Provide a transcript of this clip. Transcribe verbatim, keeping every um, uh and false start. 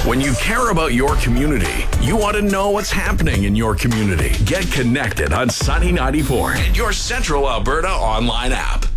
When you care about your community, you want to know what's happening in your community. Get connected on Sunny ninety-four and your Central Alberta online app.